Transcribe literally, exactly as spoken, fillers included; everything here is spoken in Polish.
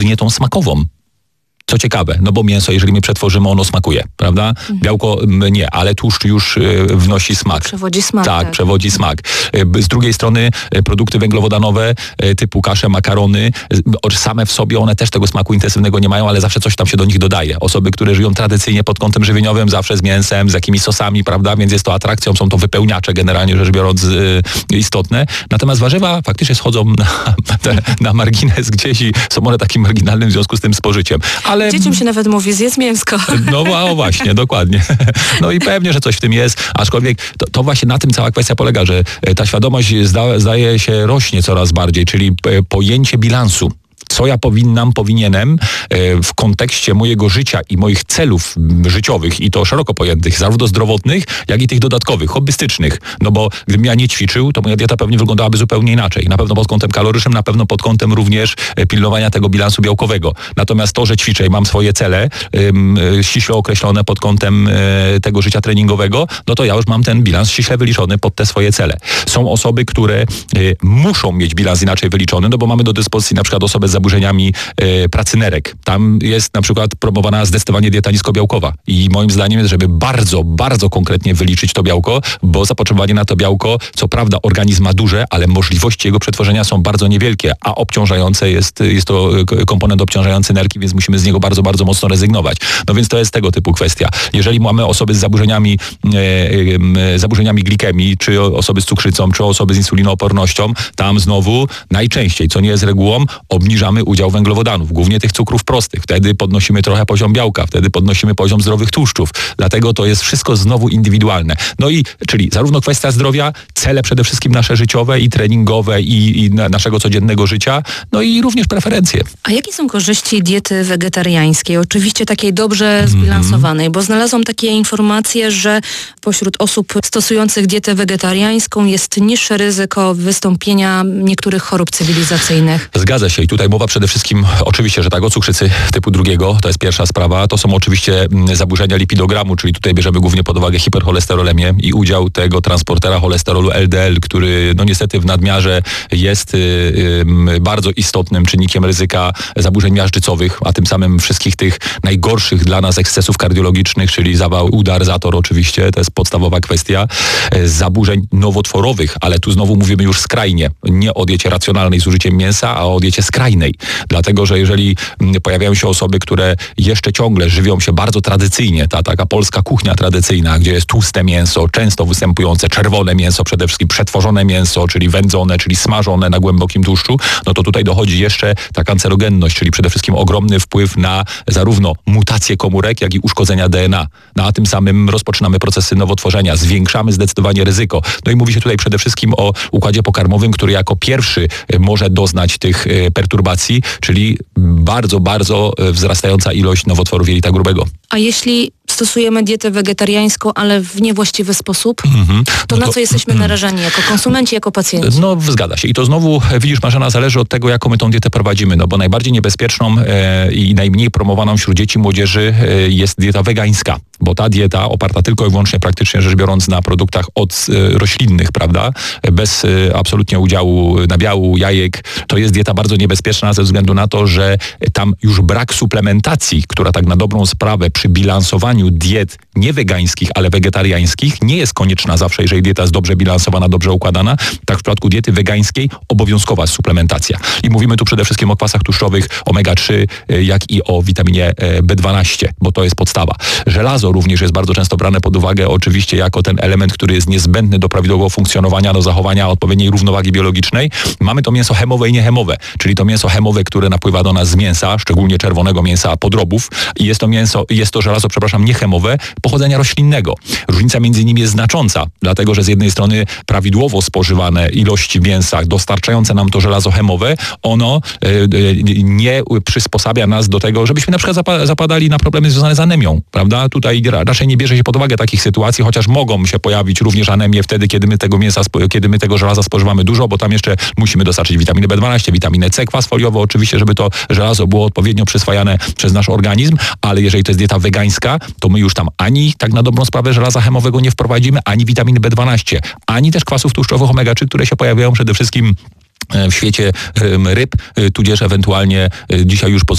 dietą smakową. Co ciekawe, no bo mięso, jeżeli my przetworzymy, ono smakuje, prawda? Mhm. Białko nie, ale tłuszcz już wnosi smak. Przewodzi smak. Tak, tak, przewodzi smak. Z drugiej strony produkty węglowodanowe typu kasze, makarony, same w sobie one też tego smaku intensywnego nie mają, ale zawsze coś tam się do nich dodaje. Osoby, które żyją tradycyjnie pod kątem żywieniowym, zawsze z mięsem, z jakimiś sosami, prawda? Więc jest to atrakcją, są to wypełniacze generalnie rzecz biorąc istotne. Natomiast warzywa faktycznie schodzą na, na margines gdzieś i są one takim marginalnym w związku z tym spożyciem. Ale Ale... Dzieciom się nawet mówi, zjedz mięsko. No o, właśnie, dokładnie. No i pewnie, że coś w tym jest, aczkolwiek to, to właśnie na tym cała kwestia polega, że ta świadomość zda, zdaje się rośnie coraz bardziej, czyli pojęcie bilansu. Co ja powinnam, powinienem w kontekście mojego życia i moich celów życiowych i to szeroko pojętych, zarówno zdrowotnych, jak i tych dodatkowych, hobbystycznych. No bo gdybym ja nie ćwiczył, to moja dieta pewnie wyglądałaby zupełnie inaczej. Na pewno pod kątem kalorycznym, na pewno pod kątem również pilnowania tego bilansu białkowego. Natomiast to, że ćwiczę i mam swoje cele ym, ściśle określone pod kątem y, tego życia treningowego, no to ja już mam ten bilans ściśle wyliczony pod te swoje cele. Są osoby, które y, muszą mieć bilans inaczej wyliczony, no bo mamy do dyspozycji na przykład osobę z zaburzeniami e, pracy nerek. Tam jest na przykład promowana zdecydowanie dieta niskobiałkowa. I moim zdaniem jest, żeby bardzo, bardzo konkretnie wyliczyć to białko, bo zapotrzebowanie na to białko, co prawda organizm ma duże, ale możliwości jego przetworzenia są bardzo niewielkie, a obciążające jest, jest to komponent obciążający nerki, więc musimy z niego bardzo, bardzo mocno rezygnować. No więc to jest tego typu kwestia. Jeżeli mamy osoby z zaburzeniami, e, e, zaburzeniami glikemii, czy osoby z cukrzycą, czy osoby z insulinoopornością, tam znowu najczęściej, co nie jest regułą, obniżamy udział węglowodanów, głównie tych cukrów prostych. Wtedy podnosimy trochę poziom białka, wtedy podnosimy poziom zdrowych tłuszczów. Dlatego to jest wszystko znowu indywidualne. No i, czyli zarówno kwestia zdrowia, cele przede wszystkim nasze życiowe i treningowe i, i na, naszego codziennego życia, no i również preferencje. A jakie są korzyści diety wegetariańskiej? Oczywiście takiej dobrze zbilansowanej, mm-hmm. bo znalazłam takie informacje, że pośród osób stosujących dietę wegetariańską jest niższe ryzyko wystąpienia niektórych chorób cywilizacyjnych. Zgadza się i tutaj mowa przede wszystkim, oczywiście, że tak, o cukrzycy typu drugiego, to jest pierwsza sprawa. To są oczywiście zaburzenia lipidogramu, czyli tutaj bierzemy głównie pod uwagę hipercholesterolemię i udział tego transportera cholesterolu L D L, który no niestety w nadmiarze jest y, y, bardzo istotnym czynnikiem ryzyka zaburzeń miażdżycowych, a tym samym wszystkich tych najgorszych dla nas ekscesów kardiologicznych, czyli zawał, udar, zator oczywiście, to jest podstawowa kwestia. Zaburzeń nowotworowych, ale tu znowu mówimy już skrajnie, nie o diecie racjonalnej z użyciem mięsa, a o diecie skrajnej. Dlatego, że jeżeli pojawiają się osoby, które jeszcze ciągle żywią się bardzo tradycyjnie, ta taka polska kuchnia tradycyjna, gdzie jest tłuste mięso, często występujące czerwone mięso, przede wszystkim przetworzone mięso, czyli wędzone, czyli smażone na głębokim tłuszczu, no to tutaj dochodzi jeszcze ta kancerogenność, czyli przede wszystkim ogromny wpływ na zarówno mutację komórek, jak i uszkodzenia D N A. No a tym samym rozpoczynamy procesy nowotworzenia, zwiększamy zdecydowanie ryzyko. No i mówi się tutaj przede wszystkim o układzie pokarmowym, który jako pierwszy może doznać tych perturbacji, czyli bardzo, bardzo wzrastająca ilość nowotworów jelita grubego. A jeśli stosujemy dietę wegetariańską, ale w niewłaściwy sposób, mm-hmm. to no na to, co jesteśmy narażeni jako konsumenci, jako pacjenci? No zgadza się. I to znowu, widzisz Marzena, zależy od tego, jaką my tą dietę prowadzimy, no bo najbardziej niebezpieczną e, i najmniej promowaną wśród dzieci i młodzieży e, jest dieta wegańska. Bo ta dieta oparta tylko i wyłącznie praktycznie rzecz biorąc na produktach od e, roślinnych, prawda, bez e, absolutnie udziału nabiału, jajek, to jest dieta bardzo niebezpieczna ze względu na to, że tam już brak suplementacji, która tak na dobrą sprawę przy bilansowaniu diet nie wegańskich, ale wegetariańskich nie jest konieczna zawsze, jeżeli dieta jest dobrze bilansowana, dobrze układana. Tak w przypadku diety wegańskiej obowiązkowa jest suplementacja. I mówimy tu przede wszystkim o kwasach tłuszczowych omega trzy, jak i o witaminie B dwanaście, bo to jest podstawa. Żelazo również jest bardzo często brane pod uwagę oczywiście jako ten element, który jest niezbędny do prawidłowego funkcjonowania, do zachowania odpowiedniej równowagi biologicznej. Mamy to mięso chemowe i niechemowe, czyli to mięso chemowe, które napływa do nas z mięsa, szczególnie czerwonego mięsa podrobów i jest to mięso, jest to żelazo, przepraszam, niechemowe, pochodzenia roślinnego. Różnica między nimi jest znacząca, dlatego że z jednej strony prawidłowo spożywane ilości mięsa dostarczające nam to żelazo chemowe, ono yy, nie przysposabia nas do tego, żebyśmy na przykład zapa- zapadali na problemy związane z anemią, prawda? Tutaj raczej nie bierze się pod uwagę takich sytuacji, chociaż mogą się pojawić również anemie wtedy, kiedy my tego mięsa, kiedy my tego żelaza spożywamy dużo, bo tam jeszcze musimy dostarczyć witaminę B dwanaście, witaminę C, kwas foliowy, oczywiście, żeby to żelazo było odpowiednio przyswajane przez nasz organizm, ale jeżeli to jest dieta wegańska, to my już tam ani tak na dobrą sprawę żelaza chemowego nie wprowadzimy, ani witaminy B dwanaście, ani też kwasów tłuszczowych omega trzy, które się pojawiają przede wszystkim w świecie ryb, tudzież ewentualnie dzisiaj już